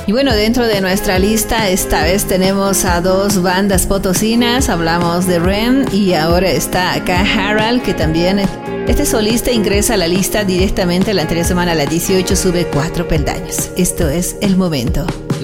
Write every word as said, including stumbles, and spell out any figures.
Y bueno, dentro de nuestra lista esta vez tenemos a dos bandas potosinas. Hablamos de Ren y ahora está acá Harald, que también este solista ingresa a la lista directamente la anterior semana, a la dieciocho, sube cuatro peldaños. Esto es El Momento.